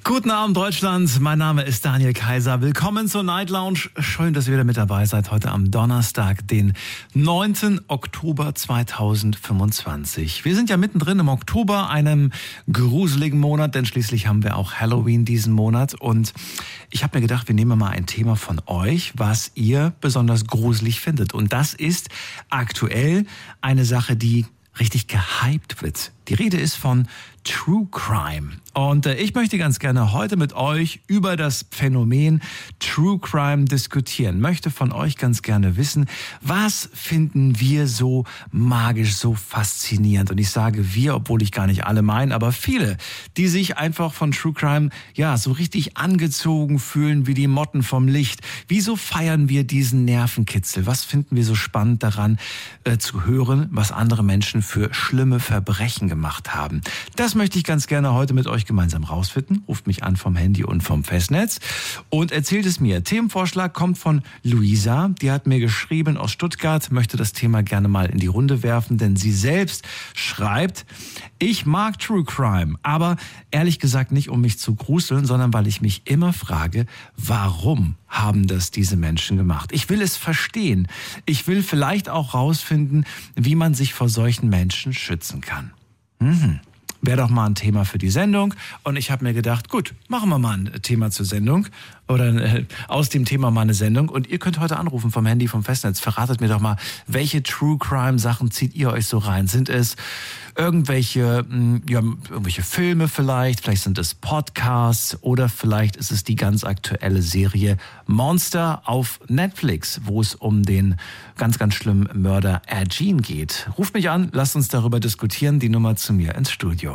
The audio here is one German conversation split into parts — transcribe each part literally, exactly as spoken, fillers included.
Guten Abend Deutschland, mein Name ist Daniel Kaiser. Willkommen zur Night Lounge. Schön, dass ihr wieder mit dabei seid. Heute am Donnerstag, den neunten Oktober zweitausendfünfundzwanzig. Wir sind ja mittendrin im Oktober, einem gruseligen Monat, denn schließlich haben wir auch Halloween diesen Monat. Und ich habe mir gedacht, wir nehmen mal ein Thema von euch, was ihr besonders gruselig findet. Und das ist aktuell eine Sache, die richtig gehypt wird. Die Rede ist von True Crime. Und äh, ich möchte ganz gerne heute mit euch über das Phänomen True Crime diskutieren. Möchte von euch ganz gerne wissen, was finden wir so magisch, so faszinierend? Und ich sage wir, obwohl ich gar nicht alle meine, aber viele, die sich einfach von True Crime ja so richtig angezogen fühlen wie die Motten vom Licht. Wieso feiern wir diesen Nervenkitzel? Was finden wir so spannend daran, äh, zu hören, was andere Menschen für schlimme Verbrechen gemacht haben? Das möchte ich ganz gerne heute mit euch gemeinsam rausfinden. Ruft mich an vom Handy und vom Festnetz und erzählt es mir. Themenvorschlag kommt von Luisa. Die hat mir geschrieben aus Stuttgart, möchte das Thema gerne mal in die Runde werfen, denn sie selbst schreibt, ich mag True Crime, aber ehrlich gesagt nicht, um mich zu gruseln, sondern weil ich mich immer frage, warum haben das diese Menschen gemacht? Ich will es verstehen. Ich will vielleicht auch rausfinden, wie man sich vor solchen Menschen schützen kann. Mhm. Wäre doch mal ein Thema für die Sendung. Und ich habe mir gedacht, gut, machen wir mal ein Thema zur Sendung. Oder äh, aus dem Thema mal eine Sendung. Und ihr könnt heute anrufen vom Handy, vom Festnetz. Verratet mir doch mal, welche True Crime Sachen zieht ihr euch so rein? Sind es irgendwelche, mh, ja, irgendwelche Filme vielleicht? Vielleicht sind es Podcasts. Oder vielleicht ist es die ganz aktuelle Serie Monster auf Netflix, wo es um den ganz, ganz schlimmen Mörder Eugene geht. Ruft mich an, lasst uns darüber diskutieren. Die Nummer zu mir ins Studio.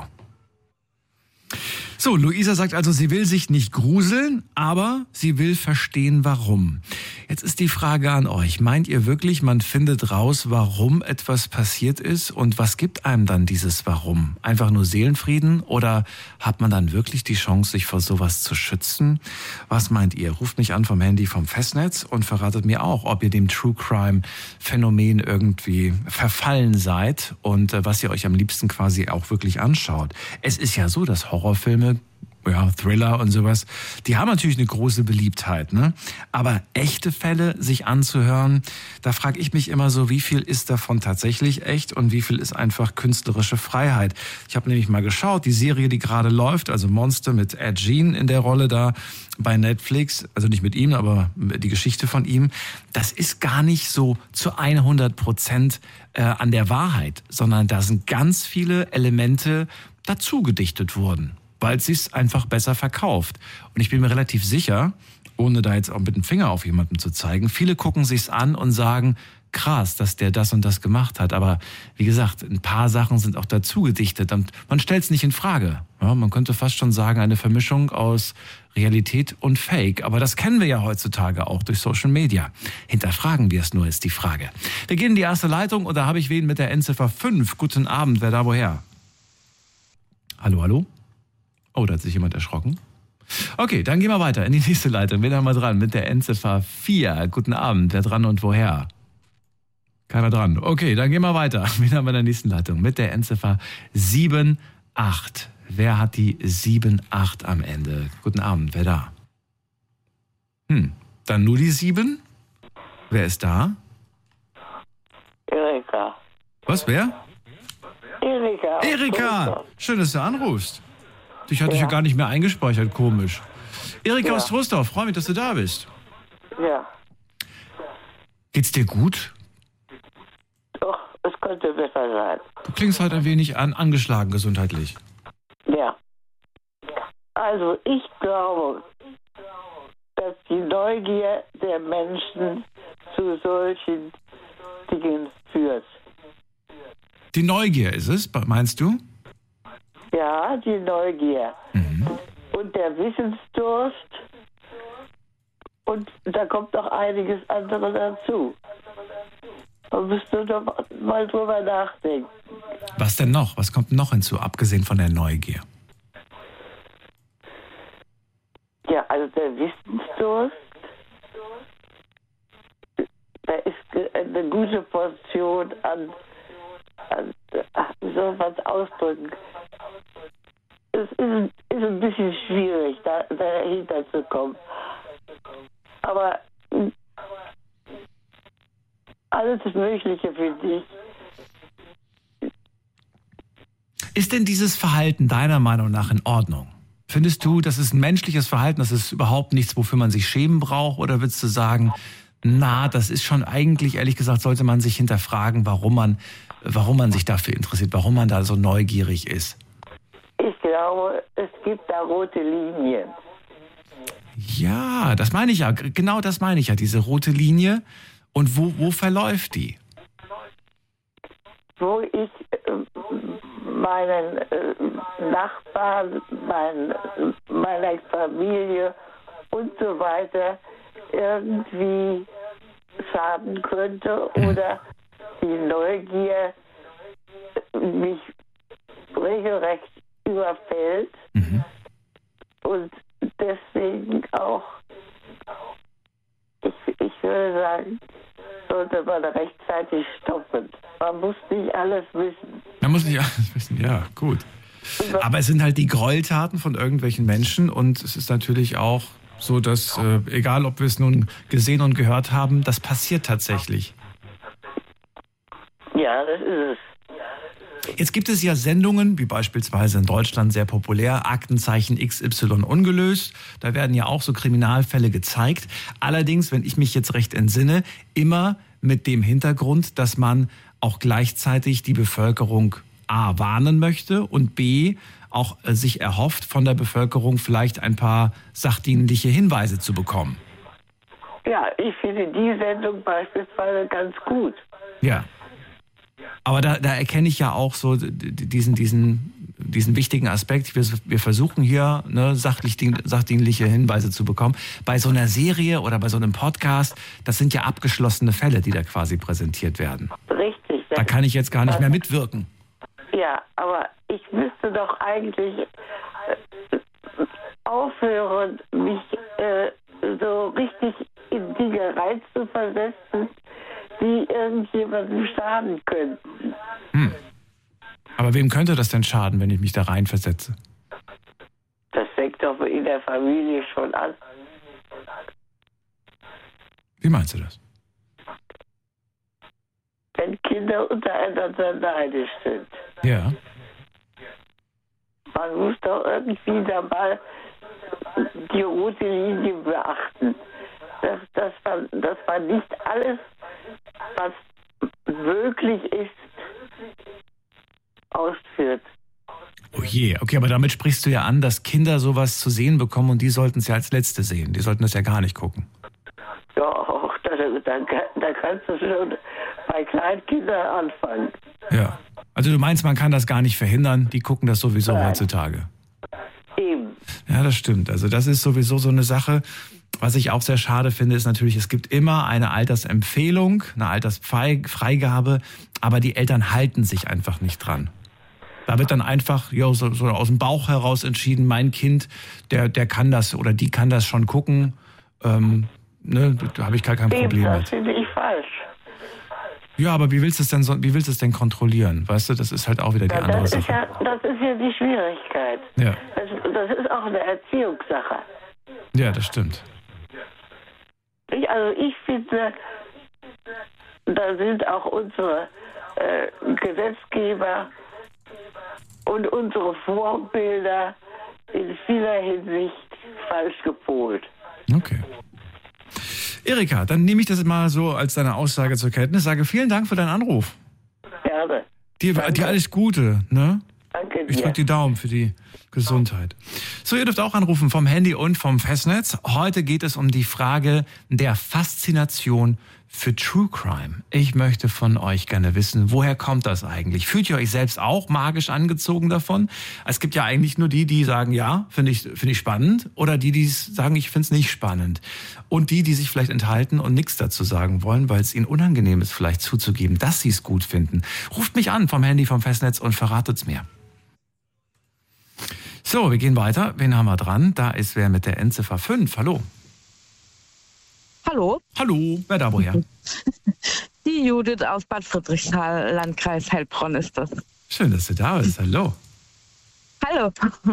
So, Luisa sagt also, sie will sich nicht gruseln, aber sie will verstehen, warum. Jetzt ist die Frage an euch. Meint ihr wirklich, man findet raus, warum etwas passiert ist? Und was gibt einem dann dieses Warum? Einfach nur Seelenfrieden? Oder hat man dann wirklich die Chance, sich vor sowas zu schützen? Was meint ihr? Ruft mich an vom Handy, vom Festnetz und verratet mir auch, ob ihr dem True Crime Phänomen irgendwie verfallen seid und was ihr euch am liebsten quasi auch wirklich anschaut. Es ist ja so, dass Horrorfilme, ja, Thriller und sowas, die haben natürlich eine große Beliebtheit, ne? Aber echte Fälle sich anzuhören, da frage ich mich immer so, wie viel ist davon tatsächlich echt und wie viel ist einfach künstlerische Freiheit? Ich habe nämlich mal geschaut, die Serie, die gerade läuft, also Monster mit Eugene in der Rolle da bei Netflix, also nicht mit ihm, aber die Geschichte von ihm, das ist gar nicht so zu hundert Prozent äh, an der Wahrheit, sondern da sind ganz viele Elemente dazu gedichtet worden, weil es sich einfach besser verkauft. Und ich bin mir relativ sicher, ohne da jetzt auch mit dem Finger auf jemanden zu zeigen, viele gucken sich's an und sagen, krass, dass der das und das gemacht hat. Aber wie gesagt, ein paar Sachen sind auch dazu gedichtet und man stellt es nicht in Frage. Ja, man könnte fast schon sagen, eine Vermischung aus Realität und Fake. Aber das kennen wir ja heutzutage auch durch Social Media. Hinterfragen wir es nur, ist die Frage. Wir gehen in die erste Leitung und da habe ich wen mit der Endziffer fünf. Guten Abend, wer da woher? Hallo, hallo? Oh, da hat sich jemand erschrocken. Okay, dann gehen wir weiter in die nächste Leitung. Wen haben wir dran? Mit der Endziffer vier. Guten Abend. Wer dran und woher? Keiner dran. Okay, dann gehen wir weiter. Wen haben wir in der nächsten Leitung? Mit der Endziffer sieben acht. Wer hat die sieben acht am Ende? Guten Abend. Wer da? Hm, dann nur die sieben? Wer ist da? Erika. Was, wer? Erika. Erika! Schön, dass du anrufst. Dich hatte ja. ich ja gar nicht mehr eingespeichert, komisch. Erika ja. aus Trostorf, freue mich, dass du da bist. Ja. Geht's dir gut? Doch, es könnte besser sein. Du klingst halt ein wenig an, angeschlagen gesundheitlich. Ja. Also ich glaube, dass die Neugier der Menschen zu solchen Dingen führt. Die Neugier ist es, meinst du? Ja, die Neugier. Mhm. Und der Wissensdurst. Und da kommt noch einiges andere dazu. Da müsst ihr doch mal drüber nachdenken. Was denn noch? Was kommt noch hinzu, abgesehen von der Neugier? Ja, also der Wissensdurst, da ist eine gute Portion an, an wie soll man es ausdrücken, es ist, ist ein bisschen schwierig, da, dahinter zu kommen. Aber alles Mögliche für dich. Ist denn dieses Verhalten deiner Meinung nach in Ordnung? Findest du, das ist ein menschliches Verhalten, das ist überhaupt nichts, wofür man sich schämen braucht? Oder würdest du sagen, na, das ist schon eigentlich, ehrlich gesagt, sollte man sich hinterfragen, warum man, warum man sich dafür interessiert, warum man da so neugierig ist? Ich glaube, es gibt da rote Linien. Ja, das meine ich ja, genau das meine ich ja, diese rote Linie. Und wo, wo verläuft die? Wo ich äh, meinen äh, Nachbarn, mein, meiner Familie und so weiter irgendwie schaden könnte oder die Neugier mich regelrecht überfällt. Mhm. Und deswegen auch, ich, ich würde sagen, sollte man rechtzeitig stoppen. Man muss nicht alles wissen. Man muss nicht alles wissen, ja, gut. Aber es sind halt die Gräueltaten von irgendwelchen Menschen und es ist natürlich auch so, dass, äh, egal ob wir es nun gesehen und gehört haben, das passiert tatsächlich. Ja, das ist es. Jetzt gibt es ja Sendungen, wie beispielsweise in Deutschland sehr populär, Aktenzeichen X Y ungelöst. Da werden ja auch so Kriminalfälle gezeigt. Allerdings, wenn ich mich jetzt recht entsinne, immer mit dem Hintergrund, dass man auch gleichzeitig die Bevölkerung A warnen möchte und B auch äh, sich erhofft, von der Bevölkerung vielleicht ein paar sachdienliche Hinweise zu bekommen. Ja, ich finde die Sendung beispielsweise ganz gut. Ja. Aber da, da erkenne ich ja auch so diesen, diesen, diesen wichtigen Aspekt. Wir, wir versuchen hier ne, sachlich, sachdienliche Hinweise zu bekommen. Bei so einer Serie oder bei so einem Podcast, das sind ja abgeschlossene Fälle, die da quasi präsentiert werden. Richtig. Da kann ich jetzt gar nicht mehr mitwirken. Ja, aber ich müsste doch eigentlich äh, aufhören, mich äh, so richtig in Dinge reinzuversetzen, die irgendjemandem schaden könnten. Hm. Aber wem könnte das denn schaden, wenn ich mich da reinversetze? Das fängt doch in der Familie schon an. Wie meinst du das? Wenn Kinder untereinander neidisch sind. Ja. Man muss doch irgendwie da mal die rote Linie beachten. Dass, dass, man, dass man nicht alles, was möglich ist, ausführt. Oh je, okay, aber damit sprichst du ja an, dass Kinder sowas zu sehen bekommen und die sollten es ja als Letzte sehen. Die sollten das ja gar nicht gucken. Ja, da, da, da kannst du schon bei Kleinkindern anfangen. Ja, also du meinst, man kann das gar nicht verhindern, die gucken das sowieso Nein. heutzutage. Eben. Ja, das stimmt. Also das ist sowieso so eine Sache. Was ich auch sehr schade finde, ist natürlich, es gibt immer eine Altersempfehlung, eine Altersfreigabe, aber die Eltern halten sich einfach nicht dran. Da wird dann einfach jo, so, so aus dem Bauch heraus entschieden, mein Kind, der, der kann das oder die kann das schon gucken. Ähm, ne, da habe ich gar kein Problem das mit. finde ich falsch. Ja, aber wie willst du es denn so, wie willst du es denn kontrollieren? Weißt du, das ist halt auch wieder die ja, andere das Sache. Ist ja, das ist ja die Schwierigkeit. Ja. Das, das ist auch eine Erziehungssache. Ja, das stimmt. Ich, also ich finde, da sind auch unsere äh, Gesetzgeber und unsere Vorbilder in vieler Hinsicht falsch gepolt. Okay. Erika, dann nehme ich das mal so als deine Aussage zur Kenntnis. Sage vielen Dank für deinen Anruf. Gerne. Dir, dir alles Gute, ne? Danke dir. Ich drücke die Daumen für die Gesundheit. So, ihr dürft auch anrufen vom Handy und vom Festnetz. Heute geht es um die Frage der Faszination für True Crime. Ich möchte von euch gerne wissen, woher kommt das eigentlich? Fühlt ihr euch selbst auch magisch angezogen davon? Es gibt ja eigentlich nur die, die sagen, ja, finde ich, finde ich spannend. Oder die, die sagen, ich finde es nicht spannend. Und die, die sich vielleicht enthalten und nichts dazu sagen wollen, weil es ihnen unangenehm ist, vielleicht zuzugeben, dass sie es gut finden. Ruft mich an vom Handy, vom Festnetz und verratet's mir. So, wir gehen weiter. Wen haben wir dran? Da ist wer mit der Endziffer fünf. Hallo. Hallo. Hallo. Wer da woher? Die Judith aus Bad Friedrichsthal, Landkreis Heilbronn ist das. Schön, dass du da bist. Hallo. Hallo.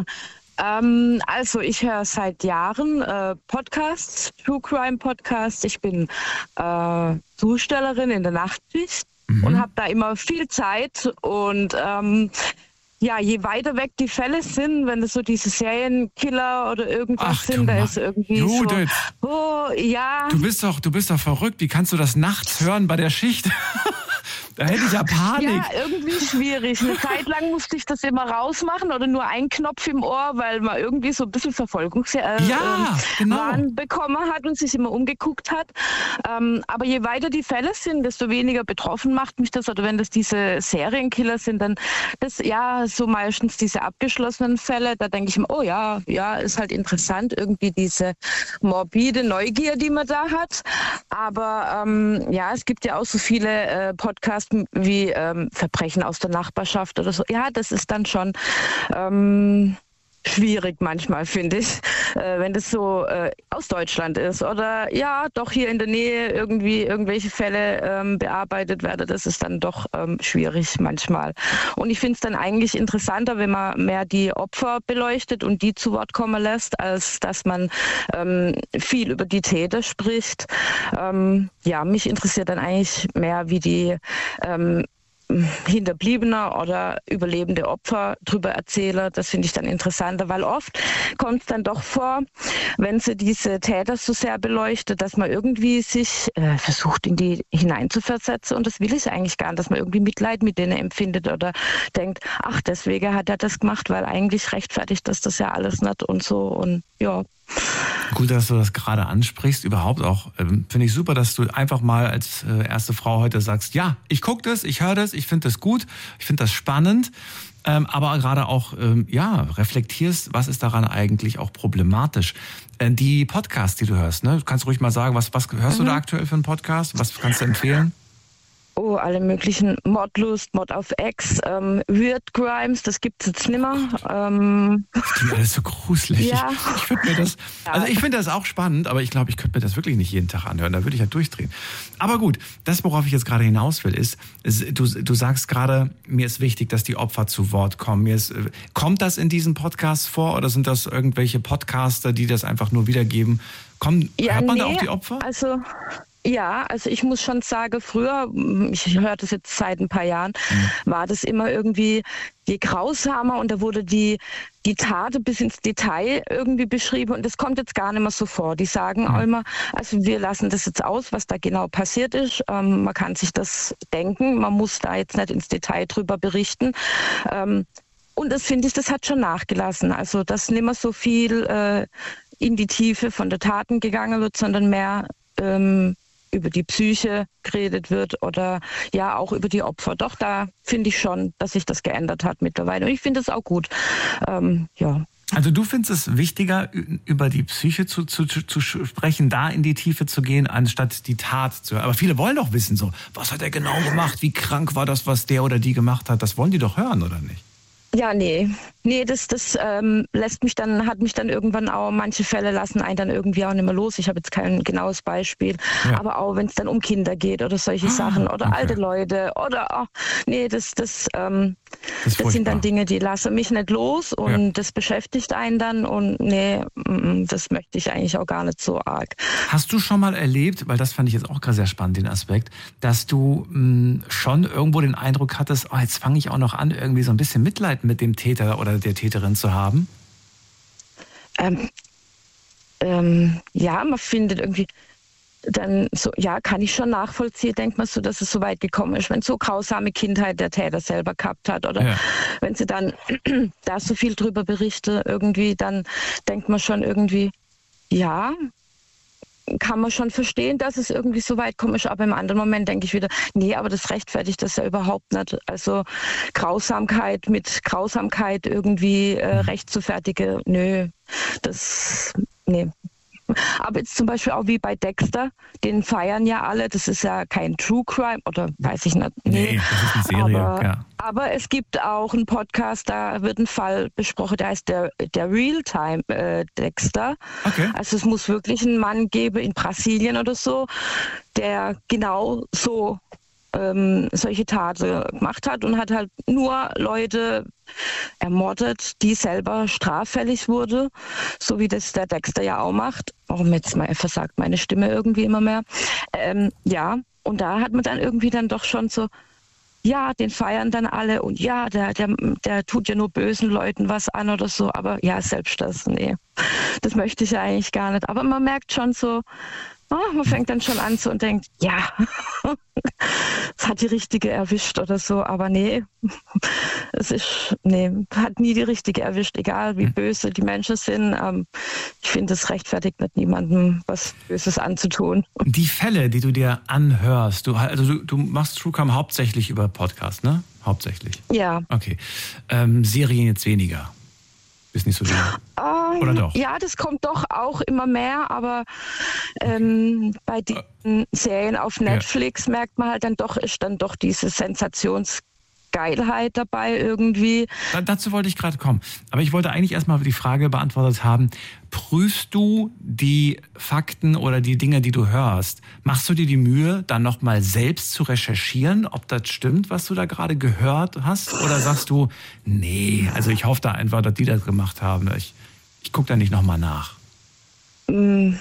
ähm, also ich höre seit Jahren äh, Podcasts, True Crime Podcasts. Ich bin äh, Zustellerin in der Nachtschicht mhm. und habe da immer viel Zeit und ähm, ja, je weiter weg die Fälle sind, wenn es so diese Serienkiller oder irgendwas Ach, sind, da ist irgendwie Judith, so, oh, ja. Du bist doch, du bist doch verrückt. Wie kannst du das nachts hören bei der Schicht? Da hätte ich ja Panik. Ja, irgendwie schwierig. Eine Zeit lang musste ich das immer rausmachen oder nur einen Knopf im Ohr, weil man irgendwie so ein bisschen Verfolgungswahn äh, ja, genau. bekommen hat und sich immer umgeguckt hat. Ähm, aber je weiter die Fälle sind, desto weniger betroffen macht mich das. Oder wenn das diese Serienkiller sind, dann das ja so meistens diese abgeschlossenen Fälle. Da denke ich mir, oh ja, ja, ist halt interessant, irgendwie diese morbide Neugier, die man da hat. Aber ähm, ja, es gibt ja auch so viele äh, Podcasts wie ähm, Verbrechen aus der Nachbarschaft oder so. Ja, das ist dann schon ähm, schwierig manchmal, finde ich, äh, wenn das so äh, aus Deutschland ist oder ja, doch hier in der Nähe irgendwie irgendwelche Fälle ähm, bearbeitet werden. Das ist dann doch ähm, schwierig manchmal. Und ich finde es dann eigentlich interessanter, wenn man mehr die Opfer beleuchtet und die zu Wort kommen lässt, als dass man ähm, viel über die Täter spricht. Ähm, ja, mich interessiert dann eigentlich mehr, wie die ähm, Hinterbliebene oder überlebende Opfer drüber erzähle. Das finde ich dann interessanter, weil oft kommt es dann doch vor, wenn sie diese Täter so sehr beleuchtet, dass man irgendwie sich äh, versucht, in die hineinzuversetzen und das will ich eigentlich gar nicht, dass man irgendwie Mitleid mit denen empfindet oder denkt, ach, deswegen hat er das gemacht, weil eigentlich rechtfertigt das das ja alles nicht und so und ja. Gut, dass du das gerade ansprichst. Überhaupt auch ähm, finde ich super, dass du einfach mal als äh, erste Frau heute sagst, ja, ich gucke das, ich höre das, ich finde das gut, ich finde das spannend, ähm, aber gerade auch ähm, ja reflektierst, was ist daran eigentlich auch problematisch. Äh, die Podcasts, die du hörst, ne, du kannst ruhig mal sagen, was, was hörst mhm. du da aktuell für einen Podcast? Was kannst du empfehlen? Oh, alle möglichen Mordlust, Mord auf Ex, ähm, Weird Crimes, das gibt es jetzt nimmer. Ähm, das klingt alles so gruselig. Ja. Ich, ich würde mir das, also ich finde das auch spannend, aber ich glaube, ich könnte mir das wirklich nicht jeden Tag anhören. Da würde ich ja durchdrehen. Aber gut, das, worauf ich jetzt gerade hinaus will, ist, ist du, du sagst gerade, mir ist wichtig, dass die Opfer zu Wort kommen. Mir ist, kommt das in diesen Podcasts vor oder sind das irgendwelche Podcaster, die das einfach nur wiedergeben? Kommen, ja, hört man nee, da auch die Opfer? Also ja, also ich muss schon sagen, früher, ich höre das jetzt seit ein paar Jahren, mhm. war das immer irgendwie je grausamer und da wurde die, die Tat bis ins Detail irgendwie beschrieben und das kommt jetzt gar nicht mehr so vor. Die sagen mhm. auch immer, also wir lassen das jetzt aus, was da genau passiert ist. Ähm, man kann sich das denken, man muss da jetzt nicht ins Detail drüber berichten. Ähm, und das finde ich, das hat schon nachgelassen. Also dass nicht mehr so viel äh, in die Tiefe von der Taten gegangen wird, sondern mehr ähm, über die Psyche geredet wird oder ja auch über die Opfer. Doch, da finde ich schon, dass sich das geändert hat mittlerweile. Und ich finde es auch gut. Ähm, ja. Also du findest es wichtiger, über die Psyche zu, zu, zu sprechen, da in die Tiefe zu gehen, anstatt die Tat zu hören. Aber viele wollen doch wissen so, was hat er genau gemacht, wie krank war das, was der oder die gemacht hat. Das wollen die doch hören, oder nicht? Ja, nee. Nee, das, das ähm, lässt mich dann, hat mich dann irgendwann auch, manche Fälle lassen einen dann irgendwie auch nicht mehr los. Ich habe jetzt kein genaues Beispiel. Ja. Aber auch wenn es dann um Kinder geht oder solche ah, Sachen oder okay. alte Leute oder oh, nee, das, das, ähm, das, das sind dann Dinge, die lassen mich nicht los und ja. das beschäftigt einen dann und nee, das möchte ich eigentlich auch gar nicht so arg. Hast du schon mal erlebt, weil das fand ich jetzt auch gerade sehr spannend, den Aspekt, dass du mh, schon irgendwo den Eindruck hattest, oh, jetzt fange ich auch noch an, irgendwie so ein bisschen Mitleid mit dem Täter oder der Täterin zu haben? Ähm, ähm, ja, man findet irgendwie dann so, ja, kann ich schon nachvollziehen, denkt man so, dass es so weit gekommen ist, wenn so grausame Kindheit der Täter selber gehabt hat oder ja. wenn sie dann da so viel drüber berichten irgendwie, dann denkt man schon irgendwie, ja, kann man schon verstehen, dass es irgendwie so weit kommt ist, aber im anderen Moment denke ich wieder, nee, aber das rechtfertigt das ja überhaupt nicht. Also Grausamkeit mit Grausamkeit irgendwie äh, recht zu fertigen, nö, das, nee. Aber jetzt zum Beispiel auch wie bei Dexter, den feiern ja alle, das ist ja kein True Crime oder weiß ich nicht. Nee, nee das ist eine Serie, aber, ja. Aber es gibt auch einen Podcast, da wird ein Fall besprochen, der heißt der, der Realtime äh, Dexter. Okay. Also es muss wirklich einen Mann geben in Brasilien oder so, der genau so ähm, solche Taten gemacht hat und hat halt nur Leute ermordet, die selber straffällig wurde, so wie das der Dexter ja auch macht. Warum jetzt mal versagt meine Stimme irgendwie immer mehr. Ähm, ja, und da hat man dann irgendwie dann doch schon so, ja, den feiern dann alle und ja, der, der, der tut ja nur bösen Leuten was an oder so, aber ja, selbst das, nee, das möchte ich ja eigentlich gar nicht. Aber man merkt schon so, oh, man fängt dann schon an so und denkt, ja, es hat die Richtige erwischt oder so, aber nee, es ist, nee, hat nie die Richtige erwischt, egal wie böse die Menschen sind. Ähm, ich finde, es rechtfertigt nicht niemandem, was Böses anzutun. Die Fälle, die du dir anhörst, du, also du, du machst True Crime hauptsächlich über Podcast, ne? Hauptsächlich. Ja. Okay. Ähm, Serien jetzt weniger. Ist nicht so viel. Ähm, Oder doch? Ja, das kommt doch auch immer mehr, aber ähm, bei den Serien auf Netflix ja. merkt man halt dann doch, ist dann doch diese Sensationsgeilheit dabei irgendwie. Da, dazu wollte ich gerade kommen. Aber ich wollte eigentlich erstmal die Frage beantwortet haben, prüfst du die Fakten oder die Dinge, die du hörst? Machst du dir die Mühe, dann nochmal selbst zu recherchieren, ob das stimmt, was du da gerade gehört hast? Oder sagst du, nee, also ich hoffe da einfach, dass die das gemacht haben. Ich, ich gucke da nicht nochmal nach. Mm,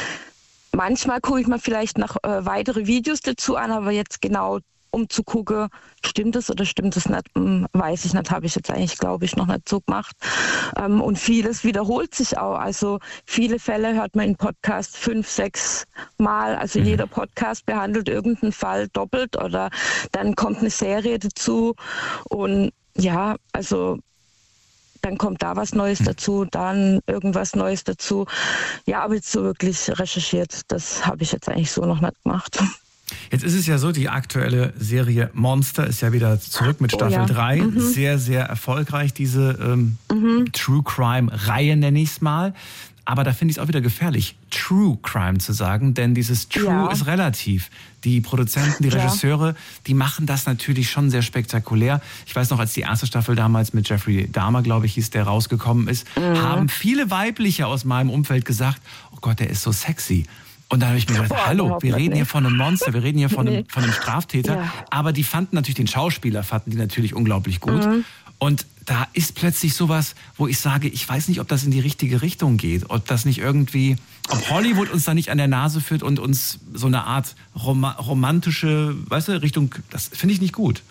manchmal gucke ich mir vielleicht noch äh, weitere Videos dazu an, aber jetzt genau um zu gucken, stimmt es oder stimmt es nicht, weiß ich nicht, habe ich jetzt eigentlich, glaube ich, noch nicht so gemacht. Und vieles wiederholt sich auch. Also viele Fälle hört man in Podcasts fünf, sechs Mal. Also mhm. jeder Podcast behandelt irgendeinen Fall doppelt oder dann kommt eine Serie dazu und ja, also dann kommt da was Neues dazu, dann irgendwas Neues dazu. Ja, aber jetzt so wirklich recherchiert, das habe ich jetzt eigentlich so noch nicht gemacht. Jetzt ist es ja so, die aktuelle Serie Monster ist ja wieder zurück mit Staffel oh ja. drei. Mhm. Sehr, sehr erfolgreich, diese ähm, mhm. True Crime-Reihe nenne ich es mal. Aber da finde ich es auch wieder gefährlich, True Crime zu sagen, denn dieses True ja. ist relativ. Die Produzenten, die Regisseure, ja. die machen das natürlich schon sehr spektakulär. Ich weiß noch, als die erste Staffel damals mit Jeffrey Dahmer, glaube ich, hieß, der rausgekommen ist, mhm. haben viele Weibliche aus meinem Umfeld gesagt, oh Gott, der ist so sexy. Und da habe ich mir gedacht, Boah, hallo, wir reden nicht. hier von einem Monster, wir reden hier von, nee. einem, von einem Straftäter. Ja. Aber die fanden natürlich, den Schauspieler fanden die natürlich unglaublich gut. Mhm. Und da ist plötzlich sowas, wo ich sage, ich weiß nicht, ob das in die richtige Richtung geht. Ob das nicht irgendwie, ob Hollywood uns da nicht an der Nase führt und uns so eine Art rom- romantische, weißt du, Richtung, das finde ich nicht gut.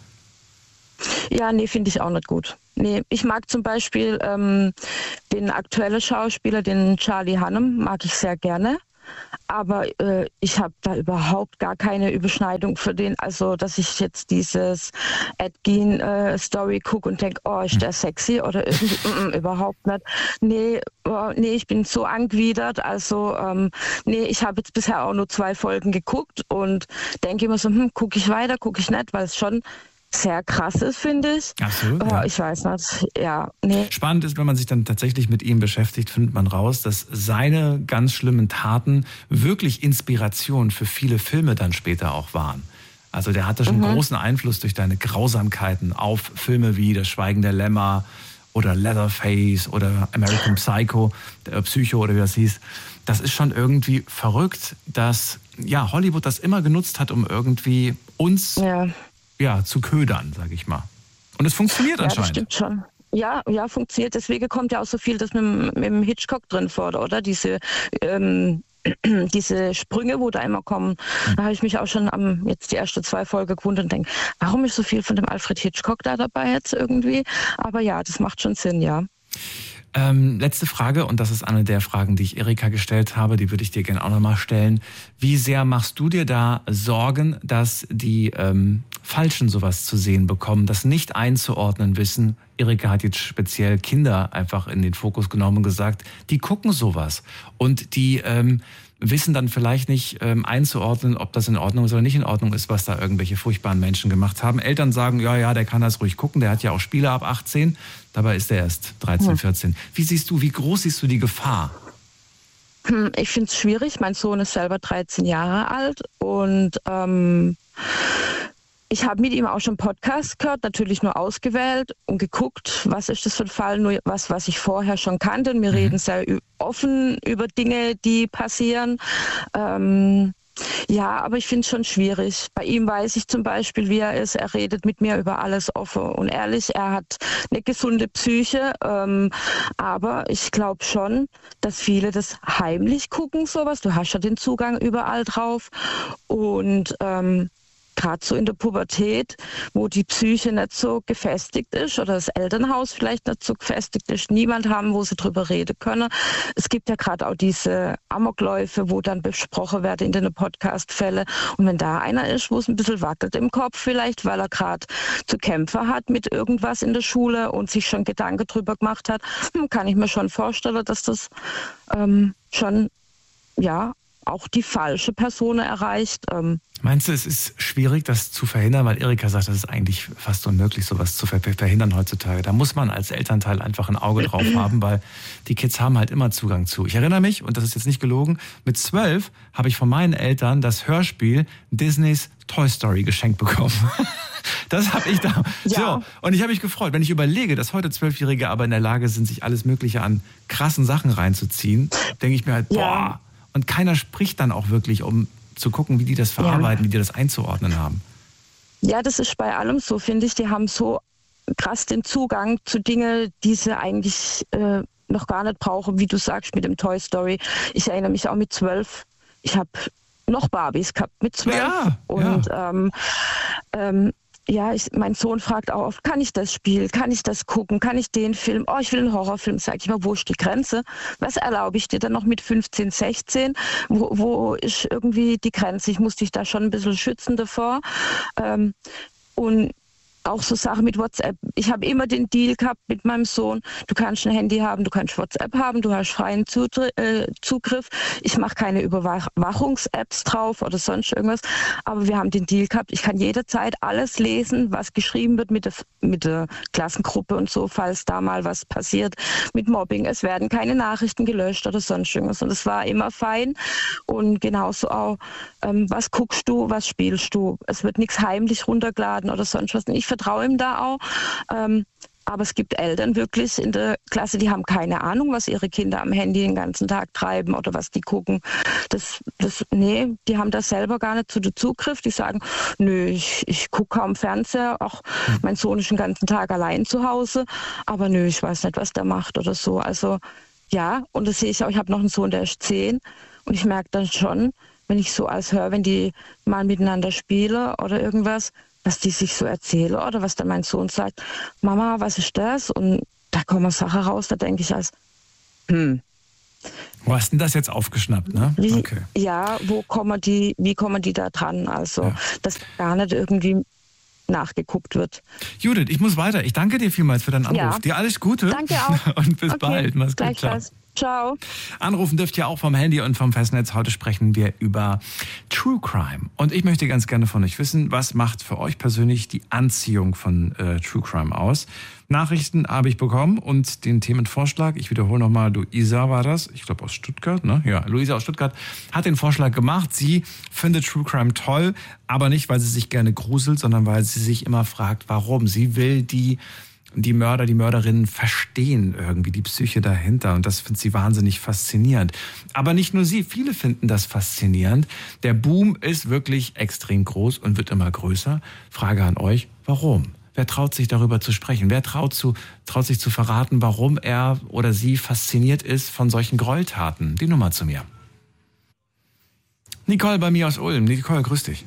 Ja, nee, finde ich auch nicht gut. Nee, ich mag zum Beispiel ähm, den aktuellen Schauspieler, den Charlie Hunnam, mag ich sehr gerne. Aber äh, ich habe da überhaupt gar keine Überschneidung für den, also dass ich jetzt dieses Ed Gein äh, Story gucke und denke, oh, ist der sexy oder irgendwie, mm, mm, überhaupt nicht. Nee, oh, nee, ich bin so angewidert, also ähm, nee, ich habe jetzt bisher auch nur zwei Folgen geguckt und denke immer so, hm, gucke ich weiter, gucke ich nicht, weil es schon sehr krass ist, finde ich. Absolut. Oh, ja. Ich weiß nicht. Ja, nee. Spannend ist, wenn man sich dann tatsächlich mit ihm beschäftigt, findet man raus, dass seine ganz schlimmen Taten wirklich Inspiration für viele Filme dann später auch waren. Also der hatte schon mhm. großen Einfluss durch deine Grausamkeiten auf Filme wie Das Schweigen der Lämmer oder Leatherface oder American Psycho, der Psycho oder wie das hieß. Das ist schon irgendwie verrückt, dass ja, Hollywood das immer genutzt hat, um irgendwie uns ja. Ja, zu ködern, sage ich mal. Und es funktioniert ja, anscheinend. Das stimmt schon. Ja, ja, funktioniert. Deswegen kommt ja auch so viel das mit, mit dem Hitchcock drin vor, oder? Diese, ähm, diese Sprünge, wo da immer kommen. Mhm. Da habe ich mich auch schon am jetzt die ersten zwei Folgen gewundert und denke, warum ist so viel von dem Alfred Hitchcock da dabei jetzt irgendwie? Aber ja, das macht schon Sinn, ja. Ähm, letzte Frage, und das ist eine der Fragen, die ich Erika gestellt habe, die würde ich dir gerne auch nochmal stellen. Wie sehr machst du dir da Sorgen, dass die ähm, Falschen sowas zu sehen bekommen, das nicht einzuordnen wissen? Erika hat jetzt speziell Kinder einfach in den Fokus genommen und gesagt, die gucken sowas und die ähm, wissen dann vielleicht nicht ähm, einzuordnen, ob das in Ordnung ist oder nicht in Ordnung ist, was da irgendwelche furchtbaren Menschen gemacht haben. Eltern sagen, ja, ja, der kann das ruhig gucken, der hat ja auch Spiele ab achtzehn, dabei ist er erst dreizehn, vierzehn. Wie siehst du, wie groß siehst du die Gefahr? Ich finde es schwierig, mein Sohn ist selber dreizehn Jahre alt und ähm, ich habe mit ihm auch schon Podcasts gehört, natürlich nur ausgewählt und geguckt, was ist das für ein Fall, nur was, was ich vorher schon kannte. Wir mhm. reden sehr offen über Dinge, die passieren. Ähm, Ja, aber ich finde es schon schwierig. Bei ihm weiß ich zum Beispiel, wie er ist. Er redet mit mir über alles offen und ehrlich. Er hat eine gesunde Psyche, ähm, aber ich glaube schon, dass viele das heimlich gucken, sowas. Du hast ja den Zugang überall drauf und ähm, gerade so in der Pubertät, wo die Psyche nicht so gefestigt ist oder das Elternhaus vielleicht nicht so gefestigt ist, niemand haben, wo sie drüber reden können. Es gibt ja gerade auch diese Amokläufe, wo dann besprochen werden in den Podcast-Fällen. Und wenn da einer ist, wo es ein bisschen wackelt im Kopf vielleicht, weil er gerade zu kämpfen hat mit irgendwas in der Schule und sich schon Gedanken drüber gemacht hat, kann ich mir schon vorstellen, dass das ähm, schon, ja, auch die falsche Person erreicht. Ähm, Meinst du, es ist schwierig, das zu verhindern? Weil Erika sagt, das ist eigentlich fast unmöglich, sowas zu verhindern heutzutage. Da muss man als Elternteil einfach ein Auge drauf haben, weil die Kids haben halt immer Zugang zu. Ich erinnere mich, und das ist jetzt nicht gelogen, mit zwölf habe ich von meinen Eltern das Hörspiel Disneys Toy Story geschenkt bekommen. Das habe ich da. Ja. So, und ich habe mich gefreut, wenn ich überlege, dass heute Zwölfjährige aber in der Lage sind, sich alles Mögliche an krassen Sachen reinzuziehen, denke ich mir halt, boah. Ja. Und keiner spricht dann auch wirklich, um zu gucken, wie die das verarbeiten, ja. wie die das einzuordnen haben. Ja, das ist bei allem so, finde ich. Die haben so krass den Zugang zu Dingen, die sie eigentlich äh, noch gar nicht brauchen, wie du sagst, mit dem Toy Story. Ich erinnere mich auch mit zwölf. Ich habe noch Barbies gehabt mit zwölf. Ja, und ja. Ähm, ähm, ja, ich, mein Sohn fragt auch oft, kann ich das spielen, kann ich das gucken, kann ich den Film, oh, ich will einen Horrorfilm, sag ich mal, wo ist die Grenze? Was erlaube ich dir dann noch mit fünfzehn, sechzehn? Wo, wo ist irgendwie die Grenze? Ich muss dich da schon ein bisschen schützen davor. Ähm, und auch so Sachen mit WhatsApp. Ich habe immer den Deal gehabt mit meinem Sohn, du kannst ein Handy haben, du kannst WhatsApp haben, du hast freien Zutri- äh, Zugriff. Ich mache keine Überwachungs-Apps drauf oder sonst irgendwas, aber wir haben den Deal gehabt, ich kann jederzeit alles lesen, was geschrieben wird mit der, mit der Klassengruppe und so, falls da mal was passiert mit Mobbing. Es werden keine Nachrichten gelöscht oder sonst irgendwas und es war immer fein und genauso auch, ähm, was guckst du, was spielst du? Es wird nichts heimlich runtergeladen oder sonst was. Ich vertraue ihm da auch. Ähm, aber es gibt Eltern wirklich in der Klasse, die haben keine Ahnung, was ihre Kinder am Handy den ganzen Tag treiben oder was die gucken. Das, das, nee, die haben da selber gar nicht so den Zugriff. Die sagen, nö, ich, ich gucke kaum Fernseher. Auch mein Sohn ist den ganzen Tag allein zu Hause. Aber nö, ich weiß nicht, was der macht oder so. Also ja, und das sehe ich auch. Ich habe noch einen Sohn, der ist zehn. Und ich merke dann schon, wenn ich so als höre, wenn die mal miteinander spielen oder irgendwas, was die sich so erzählen oder was dann mein Sohn sagt, Mama, was ist das? Und da kommen Sachen raus, da denke ich als, hm. Wo hast denn das jetzt aufgeschnappt, ne? Wie, okay. Ja, wo kommen die, wie kommen die da dran? Also, ja. Dass gar nicht irgendwie nachgeguckt wird. Judith, ich muss weiter. Ich danke dir vielmals für deinen Anruf. Ja. Dir alles Gute. Danke auch. Und bis okay. bald. Mach's gut. Ciao. Ciao. Anrufen dürft ihr auch vom Handy und vom Festnetz. Heute sprechen wir über True Crime. Und ich möchte ganz gerne von euch wissen, was macht für euch persönlich die Anziehung von äh, True Crime aus? Nachrichten habe ich bekommen und den Themenvorschlag, ich wiederhole nochmal, Luisa war das, ich glaube aus Stuttgart, ne? Ja, Luisa aus Stuttgart hat den Vorschlag gemacht. Sie findet True Crime toll, aber nicht, weil sie sich gerne gruselt, sondern weil sie sich immer fragt, warum. Sie will die die Mörder, die Mörderinnen verstehen irgendwie die Psyche dahinter und das findet sie wahnsinnig faszinierend. Aber nicht nur sie, viele finden das faszinierend. Der Boom ist wirklich extrem groß und wird immer größer. Frage an euch, warum? Wer traut sich darüber zu sprechen? Wer traut, zu, traut sich zu verraten, warum er oder sie fasziniert ist von solchen Gräueltaten? Die Nummer zu mir. Nicole bei mir aus Ulm. Nicole, grüß dich.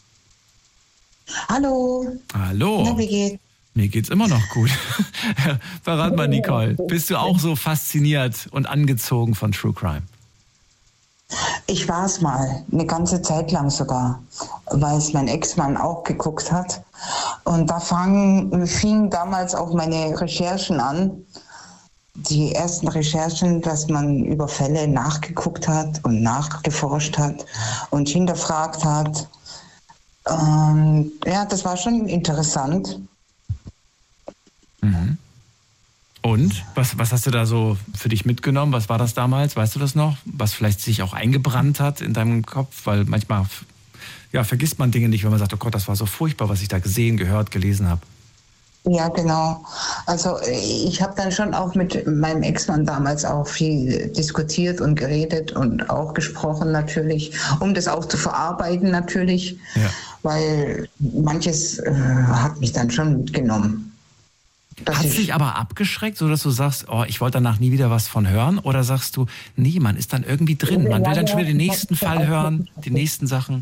Hallo. Hallo. Na, wie geht's? Mir geht's immer noch gut. Verrat mal, Nicole, bist du auch so fasziniert und angezogen von True Crime? Ich war es mal, eine ganze Zeit lang sogar, weil es mein Ex-Mann auch geguckt hat. Und da fang, fingen damals auch meine Recherchen an. Die ersten Recherchen, dass man über Fälle nachgeguckt hat und nachgeforscht hat und hinterfragt hat. Und ja, das war schon interessant. Mhm. Und? Was, was hast du da so für dich mitgenommen? Was war das damals? Weißt du das noch? Was vielleicht sich auch eingebrannt hat in deinem Kopf? Weil manchmal ja, vergisst man Dinge nicht, wenn man sagt, oh Gott, das war so furchtbar, was ich da gesehen, gehört, gelesen habe. Ja, genau. Also ich habe dann schon auch mit meinem Ex-Mann damals auch viel diskutiert und geredet und auch gesprochen natürlich, um das auch zu verarbeiten natürlich, ja. Weil manches äh, hat mich dann schon mitgenommen. Hat es dich aber abgeschreckt, sodass du sagst, oh, ich wollte danach nie wieder was von hören? Oder sagst du, nee, man ist dann irgendwie drin, man will dann schon wieder den nächsten Fall hören, die nächsten Sachen?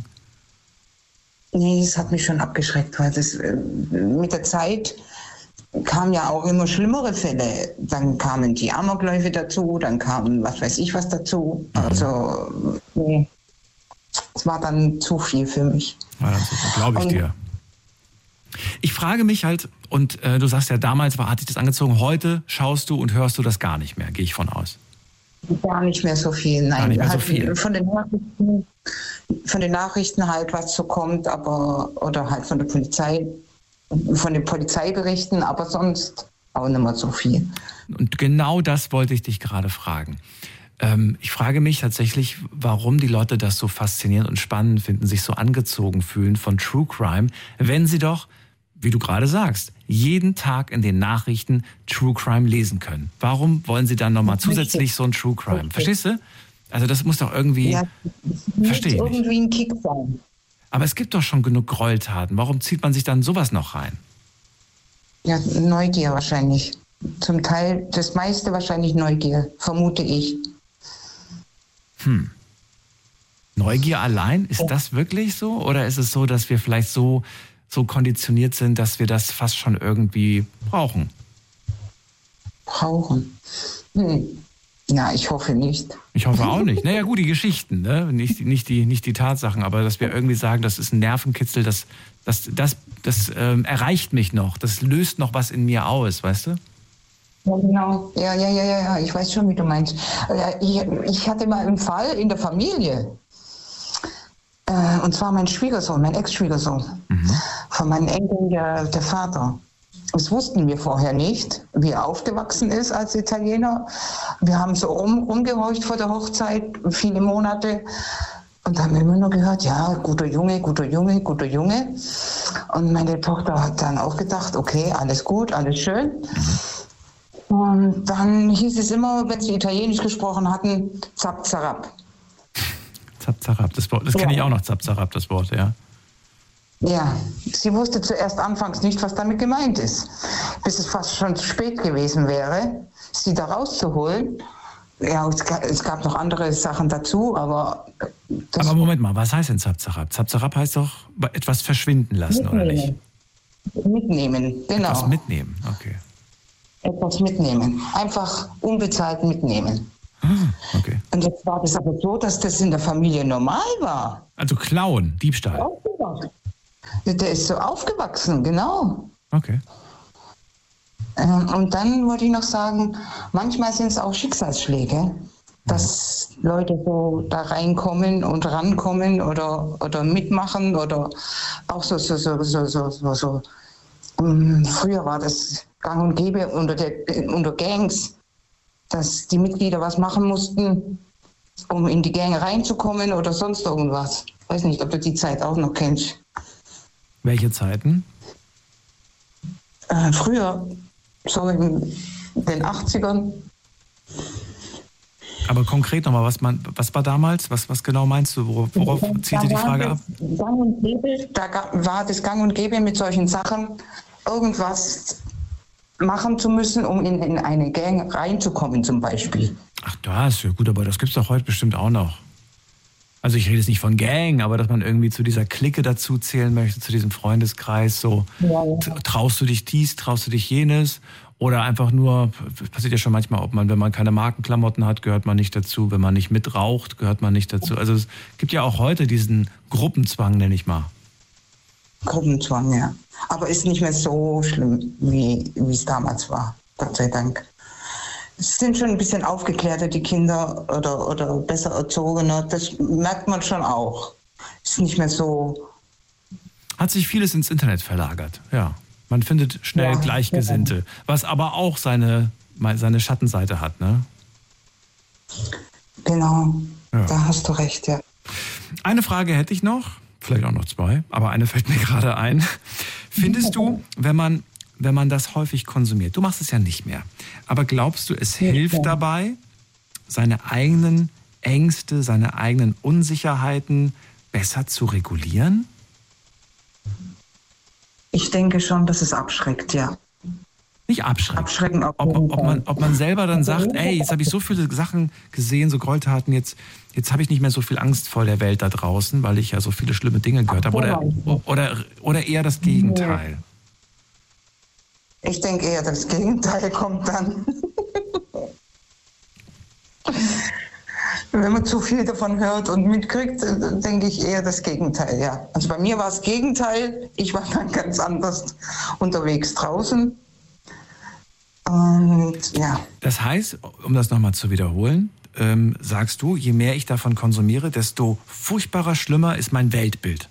Nee, es hat mich schon abgeschreckt, weil das äh, mit der Zeit kamen ja auch immer schlimmere Fälle. Dann kamen die Amokläufe dazu, dann kamen was weiß ich was dazu. Mhm. Also, nee, es war dann zu viel für mich. Ja, das glaube ich und, dir. Ich frage mich halt, und äh, du sagst ja, damals war, hat dich das angezogen, heute schaust du und hörst du das gar nicht mehr, gehe ich von aus. Gar nicht mehr so viel, nein. Gar nicht mehr halt so viel. Von den Nachrichten, von den Nachrichten halt, was so kommt, aber, oder halt von der Polizei, von den Polizeiberichten, aber sonst auch nicht mehr so viel. Und genau das wollte ich dich gerade fragen. Ähm, ich frage mich tatsächlich, warum die Leute das so faszinierend und spannend finden, sich so angezogen fühlen von True Crime, wenn sie doch, wie du gerade sagst, jeden Tag in den Nachrichten True Crime lesen können. Warum wollen sie dann nochmal zusätzlich so ein True Crime? Okay. Verstehst du? Also das muss doch irgendwie, ja, verstehe ich nicht. Irgendwie ein Kick sein. Aber es gibt doch schon genug Gräueltaten. Warum zieht man sich dann sowas noch rein? Ja, Neugier wahrscheinlich. Zum Teil, das meiste wahrscheinlich Neugier, vermute ich. Hm. Neugier allein, ist ja. das wirklich so? Oder ist es so, dass wir vielleicht so, so konditioniert sind, dass wir das fast schon irgendwie brauchen? Brauchen? Hm. Ja, ich hoffe nicht. Ich hoffe auch nicht. Naja gut, die Geschichten, ne? nicht, nicht, die, nicht die Tatsachen, aber dass wir irgendwie sagen, das ist ein Nervenkitzel, das, das, das, das ähm, erreicht mich noch, das löst noch was in mir aus, weißt du? Ja, genau. Ja, ja, ja, ja, ja, ich weiß schon, wie du meinst. Ich, ich hatte mal einen Fall in der Familie. Und zwar mein Schwiegersohn, mein Ex-Schwiegersohn. Mhm. Von meinem Enkel, der, der Vater. Das wussten wir vorher nicht, wie er aufgewachsen ist als Italiener. Wir haben so um, rumgehorcht vor der Hochzeit, viele Monate. Und haben immer nur gehört, ja, guter Junge, guter Junge, guter Junge. Und meine Tochter hat dann auch gedacht, okay, alles gut, alles schön. Und dann hieß es immer, wenn sie Italienisch gesprochen hatten, Zap, Zarab. Zap, Zarab, das, das kenne ich auch noch, Zap, Zarab, das Wort, ja. Ja, sie wusste zuerst anfangs nicht, was damit gemeint ist, bis es fast schon zu spät gewesen wäre, sie da rauszuholen. Ja, es gab, es gab noch andere Sachen dazu, aber... Aber Moment mal, was heißt denn Zap, Zarab? Zap, Zarab heißt doch etwas verschwinden lassen, mitnehmen. Oder nicht? Mitnehmen, genau. Etwas mitnehmen, okay. Etwas mitnehmen, einfach unbezahlt mitnehmen. Ah, okay. Und jetzt war das aber so, dass das in der Familie normal war. Also klauen, Diebstahl. Aufgewachsen. Der ist so aufgewachsen, genau. Okay. Und dann wollte ich noch sagen, manchmal sind es auch Schicksalsschläge, dass Leute so da reinkommen und rankommen oder, oder mitmachen oder auch so, so, so, so, so, so, so. Um, früher war das gang und gäbe unter, der, unter Gangs, dass die Mitglieder was machen mussten, um in die Gang reinzukommen oder sonst irgendwas. Ich weiß nicht, ob du die Zeit auch noch kennst. Welche Zeiten? Äh, früher, so in den achtzigern. Aber konkret nochmal, was, man, was war damals? Was, was genau meinst du? Worauf, worauf zielte die Frage ab? Gang und Gäbe, da war das Gang und Gäbe mit solchen Sachen, irgendwas machen zu müssen, um in, in eine Gang reinzukommen zum Beispiel. Ach, das ist ja gut, aber das gibt es doch heute bestimmt auch noch. Also ich rede jetzt nicht von Gang, aber dass man irgendwie zu dieser Clique dazu zählen möchte, zu diesem Freundeskreis, so ja, ja. Traust du dich dies, traust du dich jenes oder einfach nur, passiert ja schon manchmal, ob man, wenn man keine Markenklamotten hat, gehört man nicht dazu, wenn man nicht mitraucht, gehört man nicht dazu. Also es gibt ja auch heute diesen Gruppenzwang, nenne ich mal. Gruppenzwang, ja. Aber ist nicht mehr so schlimm, wie wie es damals war, Gott sei Dank. Es sind schon ein bisschen aufgeklärter, die Kinder, oder, oder besser erzogener. Das merkt man schon auch. Ist nicht mehr so... Hat sich vieles ins Internet verlagert, ja. Man findet schnell ja, Gleichgesinnte, ja. Was aber auch seine, seine Schattenseite hat, ne? Genau, ja. Da hast du recht, ja. Eine Frage hätte ich noch, vielleicht auch noch zwei, aber eine fällt mir gerade ein. Findest du, wenn man wenn man das häufig konsumiert? Du machst es ja nicht mehr. Aber glaubst du, es Ja. hilft dabei, seine eigenen Ängste, seine eigenen Unsicherheiten besser zu regulieren? Ich denke schon, dass es abschreckt, ja. Nicht abschrecken. Abschrecken auf Ob, jeden ob, man, Fall. ob man selber dann sagt, ey, jetzt habe ich so viele Sachen gesehen, so Gräueltaten, jetzt, jetzt habe ich nicht mehr so viel Angst vor der Welt da draußen, weil ich ja so viele schlimme Dinge gehört habe. Oder, oder, oder eher das Gegenteil. Ich denke eher, das Gegenteil kommt dann. Wenn man zu viel davon hört und mitkriegt, äh, denke ich eher das Gegenteil, ja. Also bei mir war es Gegenteil. Ich war dann ganz anders unterwegs draußen. Und ja, Das heißt, um das nochmal zu wiederholen, ähm, sagst du, je mehr ich davon konsumiere, desto furchtbarer, schlimmer ist mein Weltbild.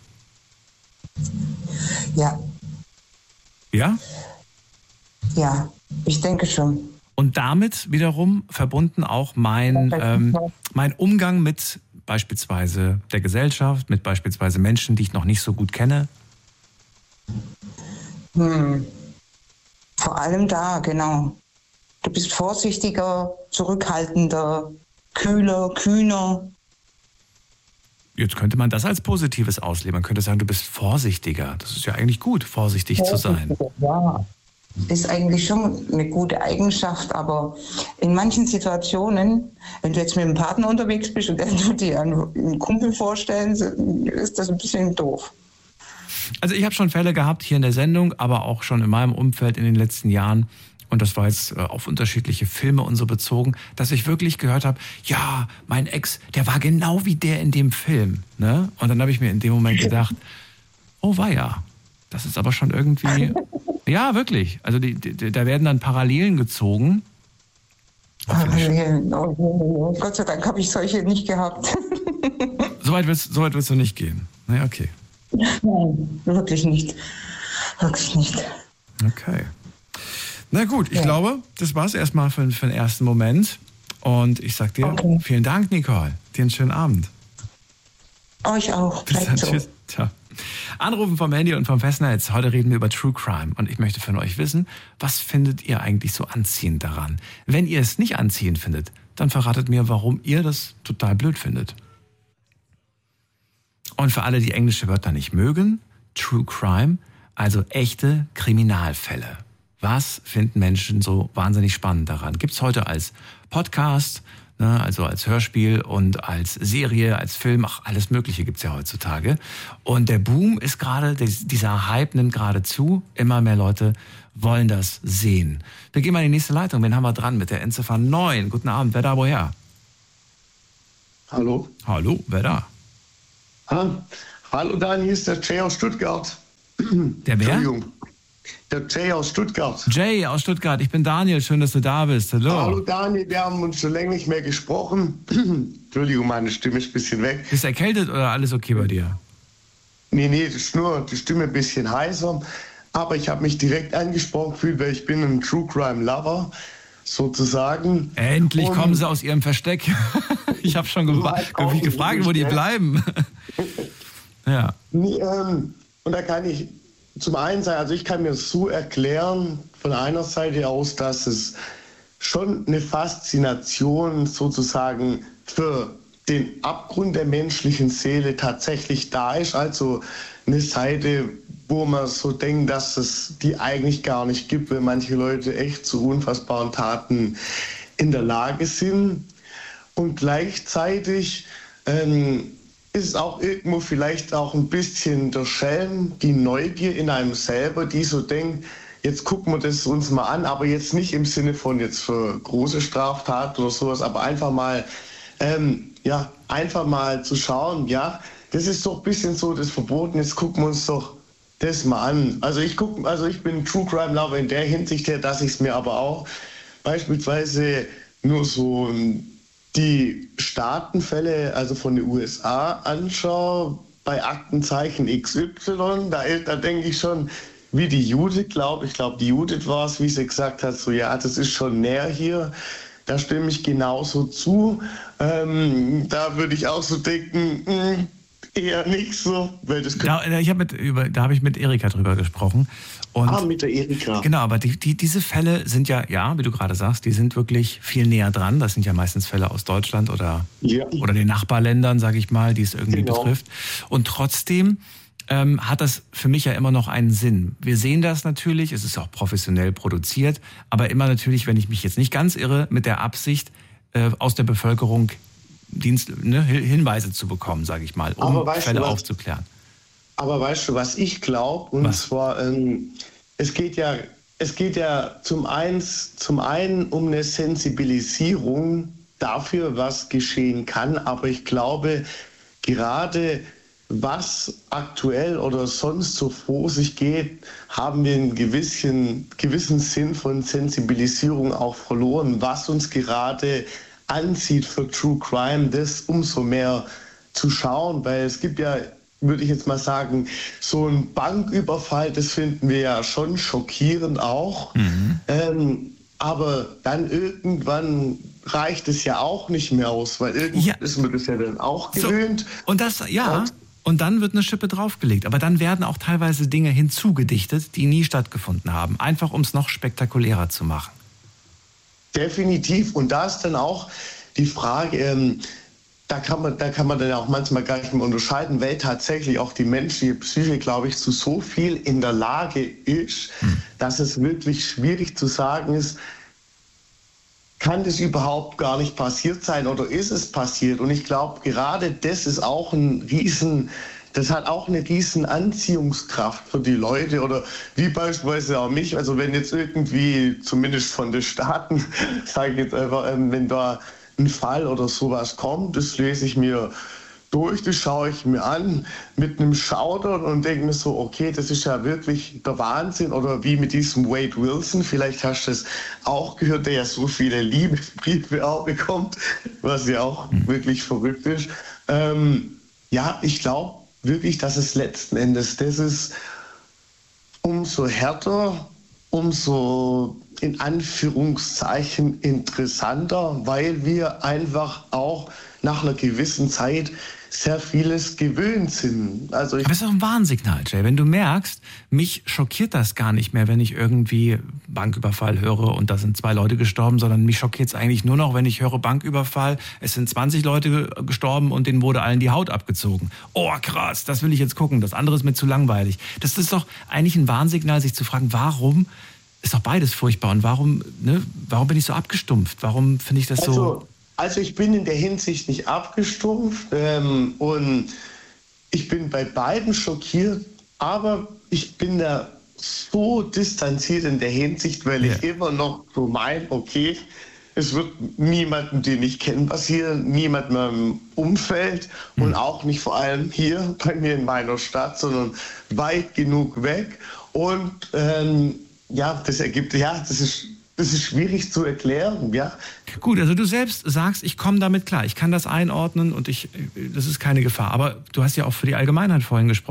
ja, Ja? ja, ich denke schon. Und damit wiederum verbunden auch mein, ähm, mein Umgang mit beispielsweise der Gesellschaft, mit beispielsweise Menschen, die ich noch nicht so gut kenne. Hm. Vor allem da, genau. Du bist vorsichtiger, zurückhaltender, kühler, kühner. Jetzt könnte man das als Positives auslegen. Man könnte sagen, du bist vorsichtiger. Das ist ja eigentlich gut, vorsichtig zu sein. Ja. Ist eigentlich schon eine gute Eigenschaft, aber in manchen Situationen, wenn du jetzt mit einem Partner unterwegs bist und der tut dir einen Kumpel vorstellen, ist das ein bisschen doof. Also ich habe schon Fälle gehabt hier in der Sendung, aber auch schon in meinem Umfeld in den letzten Jahren, und das war jetzt auf unterschiedliche Filme und so bezogen, dass ich wirklich gehört habe, ja, mein Ex, der war genau wie der in dem Film. Ne? Und dann habe ich mir in dem Moment gedacht, oh weia, das ist aber schon irgendwie... Ja, wirklich. Also die, die, da werden dann Parallelen gezogen. Parallelen. Oh, oh, oh. Gott sei Dank habe ich solche nicht gehabt. Soweit willst, so weit willst du nicht gehen. Na, okay. Nein, wirklich nicht. Wirklich nicht. Okay. Na gut, ich Ja. glaube, das war es erstmal für, für den ersten Moment. Und ich sag dir, Okay. vielen Dank, Nicole. Dir einen schönen Abend. Euch auch. Bis Bleibt dann. so. Tschüss. Ciao. Anrufen vom Handy und vom Festnetz. Heute reden wir über True Crime. Und ich möchte von euch wissen, was findet ihr eigentlich so anziehend daran? Wenn ihr es nicht anziehend findet, dann verratet mir, warum ihr das total blöd findet. Und für alle, die englische Wörter nicht mögen, True Crime, also echte Kriminalfälle. Was finden Menschen so wahnsinnig spannend daran? Gibt's heute als Podcast, ne, also als Hörspiel und als Serie, als Film, ach, alles Mögliche gibt's ja heutzutage. Und der Boom ist gerade, dieser Hype nimmt gerade zu. Immer mehr Leute wollen das sehen. Wir gehen mal in die nächste Leitung. Wen haben wir dran mit der Endziffer neun? Guten Abend, wer da, woher? Hallo. Hallo, wer da? Ah, hallo Dani, hier ist der Jay aus Stuttgart. Der wer? Entschuldigung. Der Jay aus Stuttgart. Jay aus Stuttgart, ich bin Daniel, schön, dass du da bist. Hallo. Hallo Dani, wir haben uns schon länger nicht mehr gesprochen. Entschuldigung, meine Stimme ist ein bisschen weg. Bist du erkältet oder alles okay bei dir? Nee, nee, das ist nur die Stimme ein bisschen heiser. Aber ich habe mich direkt angesprochen gefühlt, weil ich bin ein True Crime Lover, sozusagen. Endlich Und- kommen sie aus ihrem Versteck. Ich habe schon gewa- auch ge- gefragt, wo die nicht, ne? bleiben. Ja. Nee, ähm, und da kann ich zum einen sagen, also ich kann mir so erklären, von einer Seite aus, dass es schon eine Faszination sozusagen für den Abgrund der menschlichen Seele tatsächlich da ist. Also eine Seite, wo man so denkt, dass es die eigentlich gar nicht gibt, weil manche Leute echt zu unfassbaren Taten in der Lage sind. Und gleichzeitig ähm, ist es auch irgendwo vielleicht auch ein bisschen der Schelm, die Neugier in einem selber, die so denkt, jetzt gucken wir das uns mal an, aber jetzt nicht im Sinne von jetzt für große Straftaten oder sowas, aber einfach mal, ähm, ja, einfach mal zu schauen, ja, das ist doch ein bisschen so das Verboten, jetzt gucken wir uns doch das mal an. Also ich gucke, also ich bin True Crime Lover in der Hinsicht her, dass ich es mir aber auch beispielsweise nur so die Staatenfälle, also von den U S A anschaue, bei Aktenzeichen X Y, da, da denke ich schon, wie die Judith, glaube ich, glaube die Judith war es, wie sie gesagt hat, so ja, das ist schon näher hier, da stimme ich genauso zu. Ähm, da würde ich auch so denken, mh, eher nicht so. Weil das da ich hab mit, über, da habe ich mit Erika drüber gesprochen. Und ah, mit der Erika. Genau, aber die, die, diese Fälle sind ja, ja, wie du gerade sagst, die sind wirklich viel näher dran. Das sind ja meistens Fälle aus Deutschland oder, ja. oder den Nachbarländern, sage ich mal, die es irgendwie genau. betrifft. Und trotzdem ähm, hat das für mich ja immer noch einen Sinn. Wir sehen das natürlich, es ist auch professionell produziert, aber immer natürlich, wenn ich mich jetzt nicht ganz irre, mit der Absicht, äh, aus der Bevölkerung Dienst, ne, Hinweise zu bekommen, sage ich mal, um Fälle was, aufzuklären. Aber weißt du, was ich glaube? Und was? zwar, ähm, es geht ja, es geht ja zum, eins, zum einen um eine Sensibilisierung dafür, was geschehen kann. Aber ich glaube, gerade was aktuell oder sonst so vor sich geht, haben wir einen gewissen, gewissen Sinn von Sensibilisierung auch verloren, was uns gerade anzieht für True Crime, das umso mehr zu schauen, weil es gibt ja, würde ich jetzt mal sagen, so ein Banküberfall, das finden wir ja schon schockierend auch, mhm. ähm, aber dann irgendwann reicht es ja auch nicht mehr aus, weil irgendwann ja. ist man das ja dann auch gewöhnt. So, und das, ja, und, und dann wird eine Schippe draufgelegt, aber dann werden auch teilweise Dinge hinzugedichtet, die nie stattgefunden haben, einfach um es noch spektakulärer zu machen. Definitiv. Und da ist dann auch die Frage, ähm, da kann man, da kann man dann auch manchmal gar nicht mehr unterscheiden, weil tatsächlich auch die menschliche Psyche, glaube ich, zu so viel in der Lage ist, hm. dass es wirklich schwierig zu sagen ist, kann das überhaupt gar nicht passiert sein oder ist es passiert? Und ich glaube, gerade das ist auch ein riesen Das hat auch eine riesen Anziehungskraft für die Leute oder wie beispielsweise auch mich. Also wenn jetzt irgendwie, zumindest von den Staaten, sage ich jetzt einfach, wenn da ein Fall oder sowas kommt, das lese ich mir durch, das schaue ich mir an mit einem Schaudern und denke mir so, okay, das ist ja wirklich der Wahnsinn. Oder wie mit diesem Wade Wilson, vielleicht hast du es auch gehört, der ja so viele Liebesbriefe auch bekommt, was ja auch mhm. wirklich verrückt ist. Ähm, ja, ich glaube, wirklich, dass es letzten Endes das ist, umso härter, umso in Anführungszeichen interessanter, weil wir einfach auch nach einer gewissen Zeit sehr vieles gewöhnt sind. Also ich Aber es ist auch ein Warnsignal, Jay. Wenn du merkst, mich schockiert das gar nicht mehr, wenn ich irgendwie Banküberfall höre und da sind zwei Leute gestorben, sondern mich schockiert es eigentlich nur noch, wenn ich höre Banküberfall, es sind zwanzig Leute gestorben und denen wurde allen die Haut abgezogen. Oh krass, das will ich jetzt gucken, das andere ist mir zu langweilig. Das ist doch eigentlich ein Warnsignal, sich zu fragen, warum ist doch beides furchtbar und warum, ne, warum bin ich so abgestumpft? Warum finde ich das also, so... Also ich bin in der Hinsicht nicht abgestumpft ähm, und ich bin bei beiden schockiert, aber ich bin da so distanziert in der Hinsicht, weil ja. ich immer noch so meine, okay, es wird niemandem, den ich kenne, passieren, niemand in meinem Umfeld mhm. und auch nicht vor allem hier bei mir in meiner Stadt, sondern weit genug weg. Und ähm, ja, das ergibt, ja, das ist... Das ist schwierig zu erklären, ja. Gut, also du selbst sagst, ich komme damit klar, ich kann das einordnen und ich, das ist keine Gefahr. Aber du hast ja auch für die Allgemeinheit vorhin gesprochen.